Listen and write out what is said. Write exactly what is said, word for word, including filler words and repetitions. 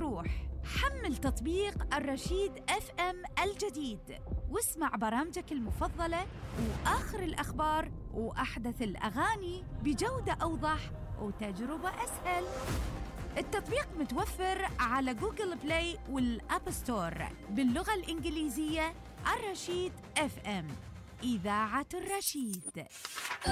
تروح. حمل تطبيق الرشيد اف ام الجديد واسمع برامجك المفضلة وآخر الأخبار وأحدث الأغاني بجودة أوضح وتجربة أسهل. التطبيق متوفر على جوجل بلاي والأب ستور باللغة الإنجليزية. الرشيد اف ام، إذاعة الرشيد.